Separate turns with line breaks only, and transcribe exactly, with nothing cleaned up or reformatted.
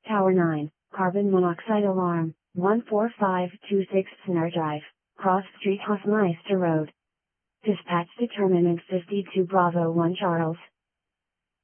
Tower nine, carbon monoxide alarm, one four five two six Snare Drive, Cross Street Hofmeister Road. Dispatch determinant fifty-two Bravo one Charles.